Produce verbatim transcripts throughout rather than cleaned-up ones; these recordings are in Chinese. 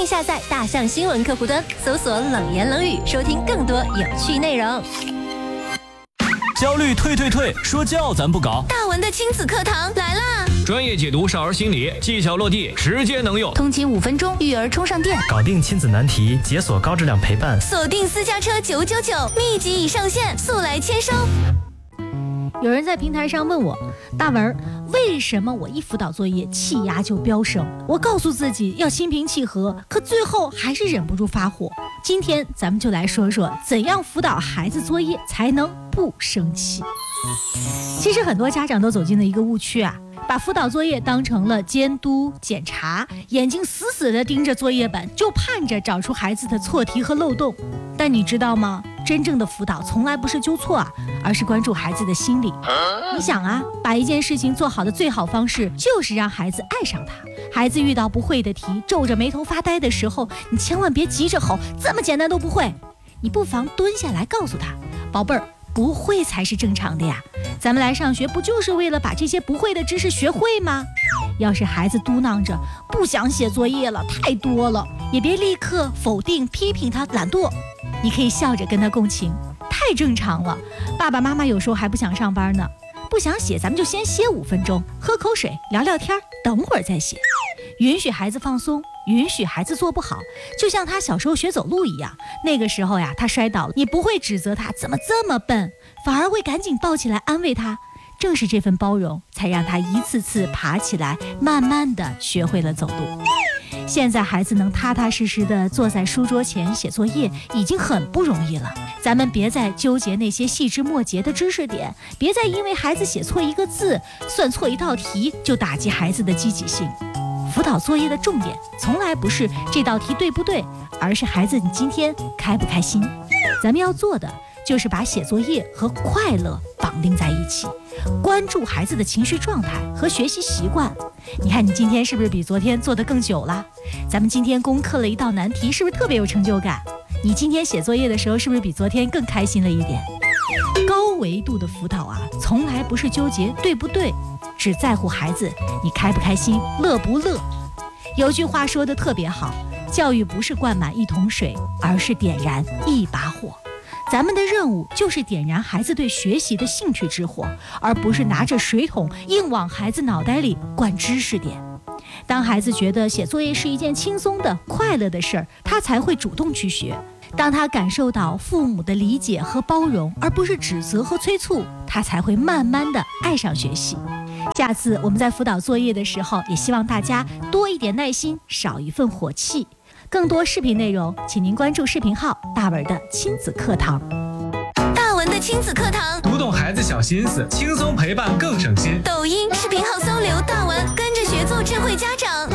迎下载大象新闻客户端，搜索冷言冷语，收听更多有趣内容。 焦虑退退退，说教咱不搞。 大文的亲子课堂来啦！ 专业解读少儿心理，技巧落地，直接能用。 通勤五分钟，育儿充上电， 搞定亲子难题，解锁高质量陪伴。 锁定私家车九九九，秘籍已上线，速来签收。 有人在平台上问我，大文，为什么我一辅导作业气压就飙升？我告诉自己要心平气和，可最后还是忍不住发火。今天咱们就来说说怎样辅导孩子作业才能不生气。其实很多家长都走进了一个误区啊，把辅导作业当成了监督检查，眼睛死死地盯着作业本，就盼着找出孩子的错题和漏洞。但你知道吗？真正的辅导从来不是纠错啊，而是关注孩子的心理。你想啊，把一件事情做好的最好方式就是让孩子爱上它。孩子遇到不会的题，皱着眉头发呆的时候，你千万别急着吼，这么简单都不会。你不妨蹲下来告诉他，宝贝儿，不会才是正常的呀。咱们来上学不就是为了把这些不会的知识学会吗？要是孩子嘟囔着不想写作业了，太多了，也别立刻否定批评他懒惰。你可以笑着跟他共情，太正常了。爸爸妈妈有时候还不想上班呢，不想写咱们就先歇五分钟，喝口水，聊聊天，等会儿再写。允许孩子放松，允许孩子做不好，就像他小时候学走路一样。那个时候呀，他摔倒了，你不会指责他怎么这么笨，反而会赶紧抱起来安慰他。正是这份包容，才让他一次次爬起来，慢慢的学会了走路。现在孩子能踏踏实实地坐在书桌前写作业已经很不容易了，咱们别再纠结那些细枝末节的知识点，别再因为孩子写错一个字，算错一道题就打击孩子的积极性。辅导作业的重点从来不是这道题对不对，而是孩子你今天开不开心。咱们要做的就是把写作业和快乐绑定在一起，关注孩子的情绪状态和学习习惯。你看你今天是不是比昨天做得更久了？咱们今天攻克了一道难题，是不是特别有成就感？你今天写作业的时候是不是比昨天更开心了一点？高维度的辅导啊，从来不是纠结对不对，只在乎孩子你开不开心，乐不乐。有句话说得特别好，教育不是灌满一桶水，而是点燃一把火。咱们的任务就是点燃孩子对学习的兴趣之火，而不是拿着水桶硬往孩子脑袋里灌知识点。当孩子觉得写作业是一件轻松的快乐的事儿，他才会主动去学。当他感受到父母的理解和包容，而不是指责和催促，他才会慢慢的爱上学习。下次我们在辅导作业的时候，也希望大家多一点耐心，少一份火气。更多视频内容，请您关注视频号大文的亲子课堂。 大文的亲子课堂， 读懂孩子小心思，轻松陪伴更省心。 抖音视频号搜刘大文，跟着学做智慧家长。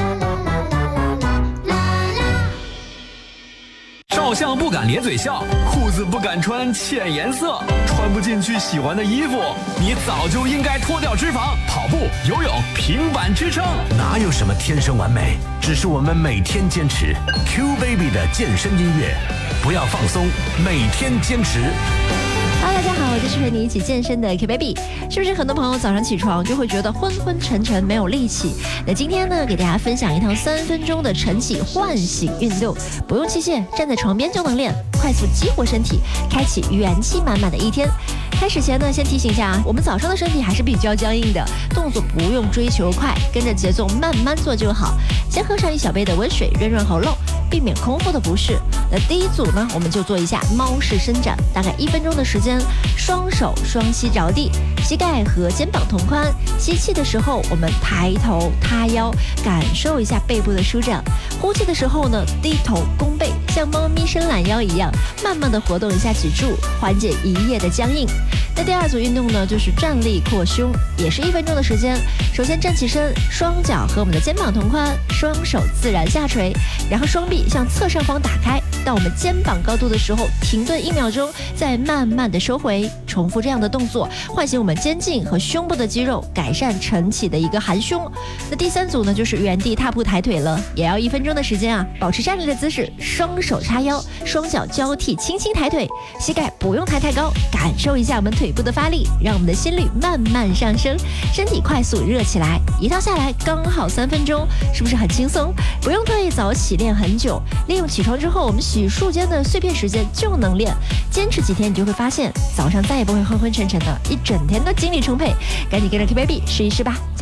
照相不敢咧嘴笑，裤子不敢穿浅颜色，穿不进去喜欢的衣服，你早就应该脱掉脂肪，跑步、游泳、平板支撑。 哪有什么天生完美，只是我们每天坚持。Q Baby 的健身音乐，不要放松，每天坚持。 Hello， 大家好，我就是陪你一起健身的 Q Baby。是不是很多朋友早上起床就会觉得昏昏沉沉没有力气？那今天呢，给大家分享一堂三分钟的晨起唤醒运动，不用器械，站在床边就能练，快速激活身体，开启元气满满的一天。开始前呢，先提醒一下啊，我们早上的身体还是比较僵硬的，动作不用追求快，跟着节奏慢慢做就好。先喝上一小杯的温水，润润喉咙，避免空腹的不适。那第一组呢，我们就做一下猫式伸展，大概一分钟的时间，双手双膝着地，膝盖和肩膀同宽。吸气的时候，我们抬头塌腰，感受一下背部的舒展。呼气的时候呢，低头弓背，像猫咪伸懒腰一样，慢慢的活动一下脊柱，缓解一夜的僵硬。那第二组运动呢，就是站立扩胸，也是一分钟的时间。首先站起身，双脚和我们的肩膀同宽，双手自然下垂，然后双臂向侧上方打开， 到我们肩膀高度的时候，停顿一秒钟，再慢慢的收回，重复这样的动作，唤醒我们肩颈和胸部的肌肉，改善晨起的一个含胸。那第三组呢，就是原地踏步抬腿了，也要一分钟的时间啊，保持站立的姿势，双手叉腰，双脚交替，轻轻抬腿，膝盖不用抬太高，感受一下我们腿部的发力，让我们的心率慢慢上升，身体快速热起来。一套下来刚好三分钟，是不是很轻松？不用特意早起练很久，利用起床之后我们洗漱间的碎片时间就能练。坚持几天，你就会发现早上再也不会昏昏沉沉的，一整天都精力充沛。赶紧跟着 K Baby 试一试吧。